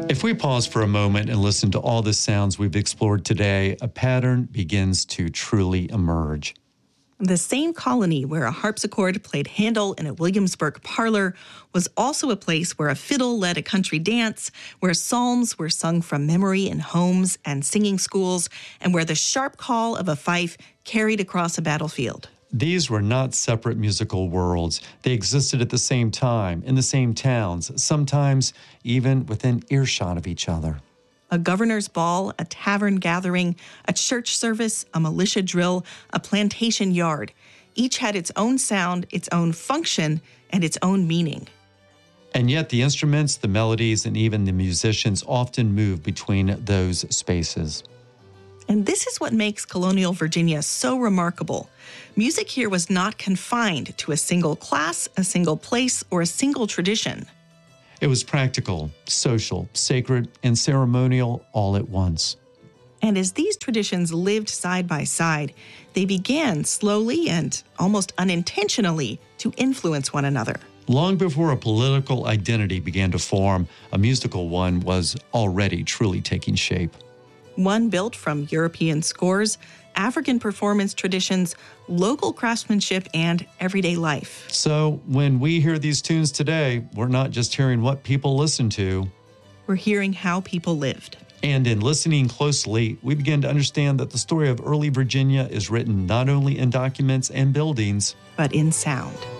If we pause for a moment and listen to all the sounds we've explored today, a pattern begins to truly emerge. The same colony where a harpsichord played Handel in a Williamsburg parlor was also a place where a fiddle led a country dance, where psalms were sung from memory in homes and singing schools, and where the sharp call of a fife carried across a battlefield. These were not separate musical worlds. They existed at the same time, in the same towns, sometimes even within earshot of each other. A governor's ball, a tavern gathering, a church service, a militia drill, a plantation yard. Each had its own sound, its own function, and its own meaning. And yet the instruments, the melodies, and even the musicians often move between those spaces. And this is what makes colonial Virginia so remarkable. Music here was not confined to a single class, a single place, or a single tradition. It was practical, social, sacred, and ceremonial all at once. And as these traditions lived side by side, they began slowly and almost unintentionally to influence one another. Long before a political identity began to form, a musical one was already truly taking shape. One built from European scores, African performance traditions, local craftsmanship, and everyday life. So when we hear these tunes today, we're not just hearing what people listened to. We're hearing how people lived. And in listening closely, we begin to understand that the story of early Virginia is written not only in documents and buildings, but in sound.